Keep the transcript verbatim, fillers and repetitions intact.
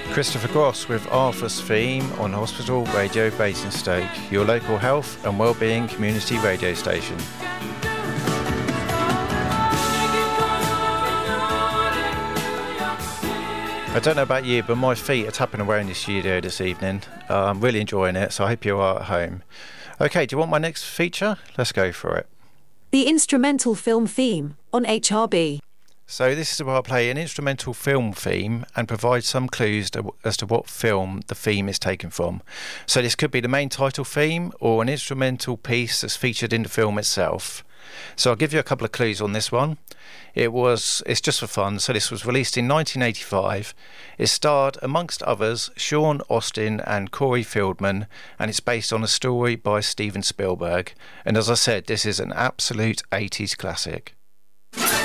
Christopher Gross with Arthur's Theme on Hospital Radio Basingstoke, your local health and wellbeing community radio station. I don't know about you, but my feet are tapping away in the studio this evening. Uh, I'm really enjoying it, so I hope you are at home. Okay, do you want my next feature? Let's go for it. The instrumental film theme on H R B. So this is where I play an instrumental film theme and provide some clues to, as to what film the theme is taken from. So this could be the main title theme or an instrumental piece that's featured in the film itself. So I'll give you a couple of clues on this one. It was, it's just for fun, so this was released in nineteen eighty-five. It starred, amongst others, Sean Astin and Corey Feldman, and it's based on a story by Steven Spielberg. And as I said, this is an absolute eighties classic.